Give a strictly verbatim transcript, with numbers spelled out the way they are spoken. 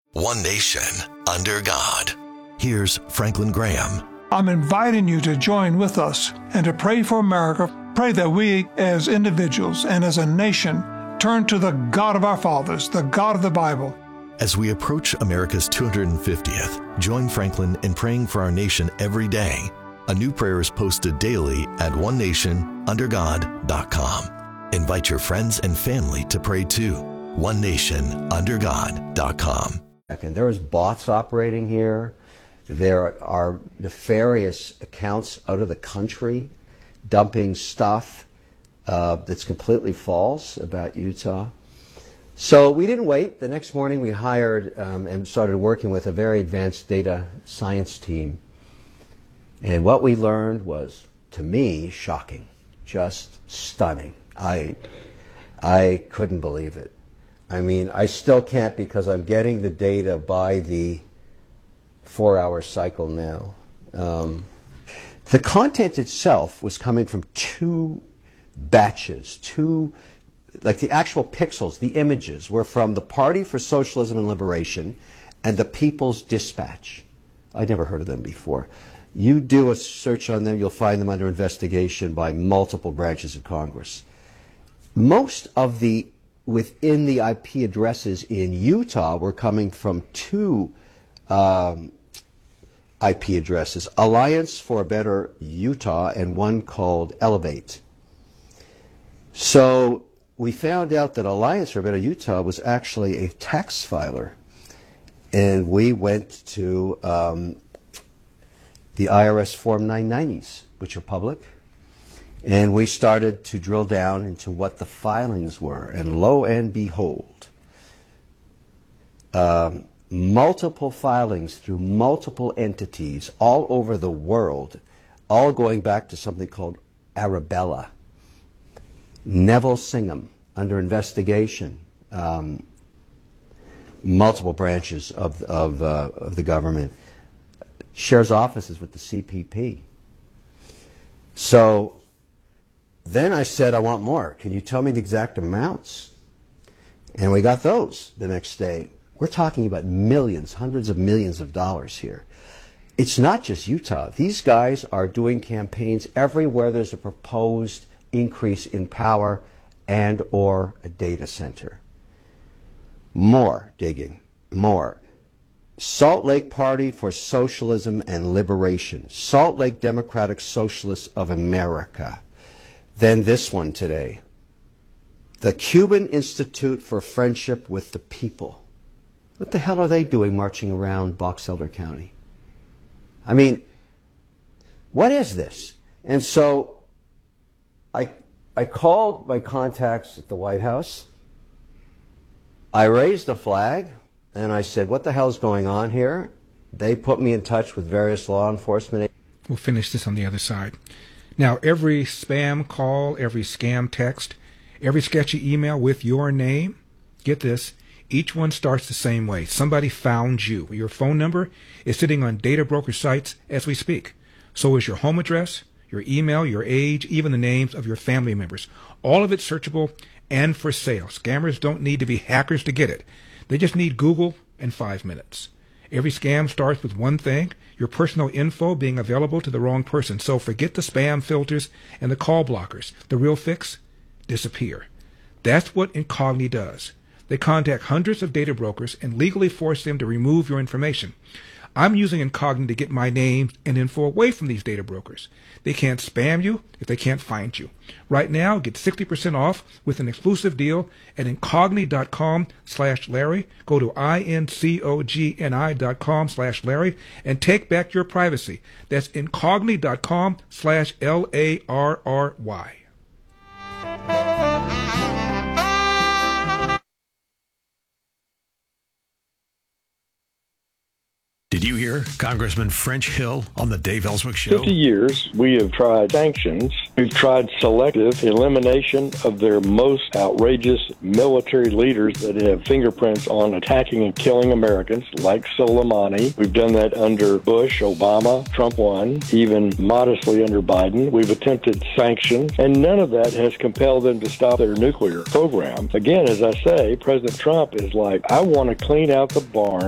One nation, under God. Here's Franklin Graham. I'm inviting you to join with us and to pray for America. Pray that we, as individuals and as a nation, turn to the God of our fathers, the God of the Bible. As we approach America's two hundred fiftieth, join Franklin in praying for our nation every day. A new prayer is posted daily at one nation under god dot com. Invite your friends and family to pray too. one nation under god dot com. And there is bots operating here. There are nefarious accounts out of the country dumping stuff uh, that's completely false about Utah. So we didn't wait. The next morning we hired um, and started working with a very advanced data science team. And what we learned was, to me, shocking, just stunning. I, I couldn't believe it. I mean, I still can't because I'm getting the data by the four-hour cycle now. Um, the content itself was coming from two batches, two, like the actual pixels, the images were from the Party for Socialism and Liberation and the People's Dispatch. I'd never heard of them before. You do a search on them, you'll find them under investigation by multiple branches of Congress. Most of the within the I P addresses in Utah were coming from two um, I P addresses, Alliance for a Better Utah and one called Elevate. So we found out that Alliance for a Better Utah was actually a tax filer. And we went to um, the I R S Form nine nineties, which are public. And we started to drill down into what the filings were. And lo and behold, um, multiple filings through multiple entities all over the world, all going back to something called Arabella. Neville Singham, under investigation. Um, multiple branches of, of, uh, of the government. Shares offices with the C P P. So then I said, I want more. Can you tell me the exact amounts? And we got those the next day. We're talking about millions, hundreds of millions of dollars here. It's not just Utah. These guys are doing campaigns everywhere there's a proposed increase in power and or a data center. More digging, more. Salt Lake Party for Socialism and Liberation. Salt Lake Democratic Socialists of America. Then this one today. The Cuban Institute for Friendship with the People. What the hell are they doing marching around Box Elder County? I mean, what is this? And so I, I called my contacts at the White House. I raised a flag, and I said, what the hell is going on here? They put me in touch with various law enforcement. We'll finish this on the other side. Now, every spam call, every scam text, every sketchy email with your name, get this, each one starts the same way. Somebody found you. Your phone number is sitting on data broker sites as we speak. So is your home address, your email, your age, even the names of your family members. All of it searchable and for sale. Scammers don't need to be hackers to get it. They just need Google and five minutes. Every scam starts with one thing, your personal info being available to the wrong person. So forget the spam filters and the call blockers. The real fix? Disappear. That's what Incogni does. They contact hundreds of data brokers and legally force them to remove your information. I'm using Incogni to get my name and info away from these data brokers. They can't spam you if they can't find you. Right now, get sixty percent off with an exclusive deal at incogni.com slash Larry. Go to I-N-C-O-G-N-I dot com slash Larry and take back your privacy. That's incogni.com slash L-A-R-R-Y. Did you hear Congressman French Hill on the Dave Ellswick Show? fifty years, we have tried sanctions. We've tried selective elimination of their most outrageous military leaders that have fingerprints on attacking and killing Americans, like Soleimani. We've done that under Bush, Obama, Trump one, even modestly under Biden. We've attempted sanctions, and none of that has compelled them to stop their nuclear program. Again, as I say, President Trump is like, I want to clean out the barn